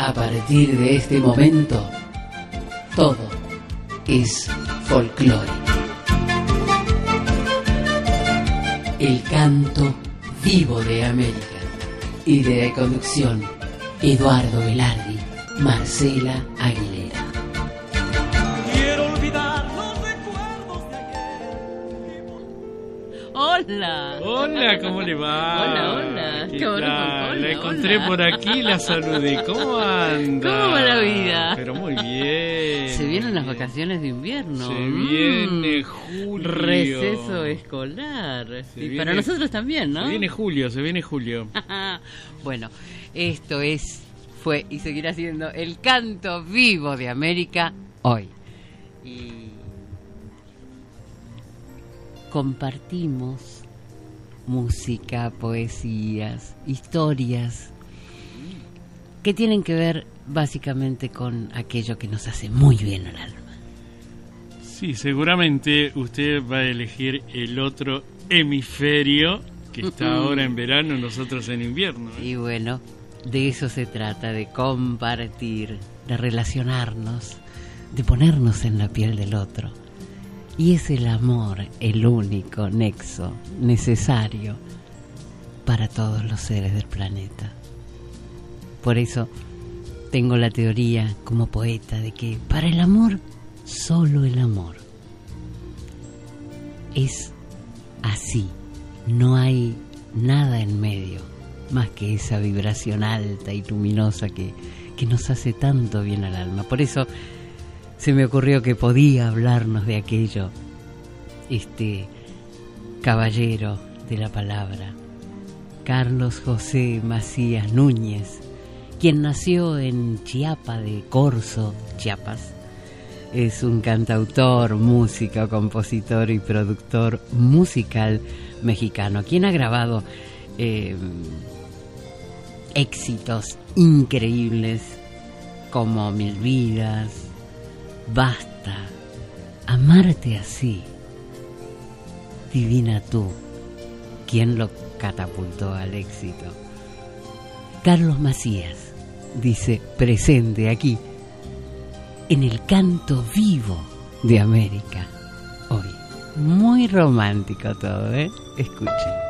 A partir de este momento, todo es folclore. El canto vivo de América. Idea de conducción, Eduardo Velardi, Marcela Aguilera. Quiero olvidar los recuerdos de ayer. Hola. Hola, ¿cómo le va? Hola. ¿Qué Qué bueno, tal? hola, La encontré hola. por aquí, la saludé. ¿Cómo anda? ¿Cómo va la vida? Pero muy bien. Se vienen las vacaciones de invierno. Se viene julio. Receso escolar. Se Y viene- para nosotros también, ¿no? Se viene julio. Bueno, esto fue y seguirá siendo el canto vivo de América hoy. Y compartimos música, poesías, historias que tienen que ver básicamente con aquello que nos hace muy bien al alma. Sí, seguramente usted va a elegir el otro hemisferio que está ahora en verano, nosotros en invierno. Y bueno, de eso se trata, de compartir, de relacionarnos, de ponernos en la piel del otro. Y es el amor el único nexo necesario para todos los seres del planeta. Por eso tengo la teoría como poeta de que para el amor, solo el amor. Es así, no hay nada en medio, más que esa vibración alta y luminosa que nos hace tanto bien al alma. Por eso se me ocurrió que podía hablarnos de aquello, este caballero de la palabra, Carlos José Macías Núñez, quien nació en Chiapa de Corzo, Chiapas. Es un cantautor, músico, compositor y productor musical mexicano, quien ha grabado éxitos increíbles como Mil Vidas, Basta, Amarte así, Divina tú, quien lo catapultó al éxito. Carlos Macías dice presente aquí en el canto vivo de América hoy. Muy romántico todo, ¿eh? Escuchen.